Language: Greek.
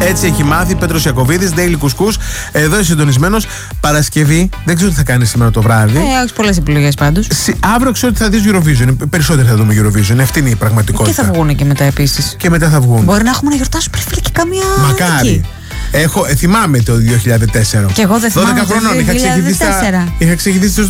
Έτσι έχει μάθει Πέτρος Ιακωβίδης, Daily Κουσκούς. Εδώ είσαι συντονισμένος. Παρασκευή, δεν ξέρω τι θα κάνει σήμερα το βράδυ. Έχεις πολλές επιλογές πάντως. Αύριο ξέρω ότι θα δεις Eurovision. Περισσότερο θα δούμε Eurovision. Αυτή είναι η πραγματικότητα. Και θα βγουν και μετά επίσης. Και μετά θα βγουν. Μπορεί να έχουμε να γιορτάσουμε φίλε και καμία. Μακάρι. Θυμάμαι το 2004. Και εγώ δεν θυμάμαι. 12 χρονών είχα ξεκινήσει